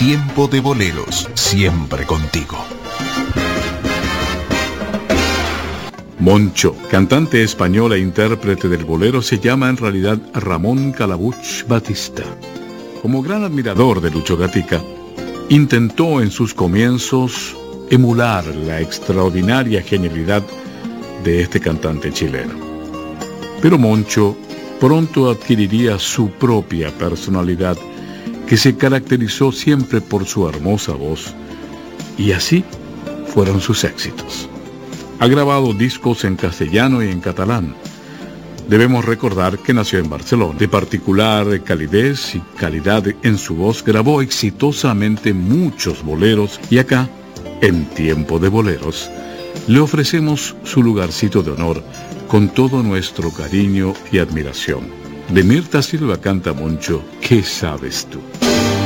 Tiempo de boleros, siempre contigo. Moncho, cantante español e intérprete del bolero, se llama en realidad Ramón Calabuch Batista. Como gran admirador de Lucho Gatica, intentó en sus comienzos emular la extraordinaria genialidad de este cantante chileno. Pero Moncho pronto adquiriría su propia personalidad, que se caracterizó siempre por su hermosa voz, y así fueron sus éxitos. Ha grabado discos en castellano y en catalán. Debemos recordar que nació en Barcelona. De particular calidez y calidad en su voz, grabó exitosamente muchos boleros, y acá, en Tiempo de Boleros, le ofrecemos su lugarcito de honor con todo nuestro cariño y admiración. De Mirta Silva canta Moncho, ¿qué sabes tú?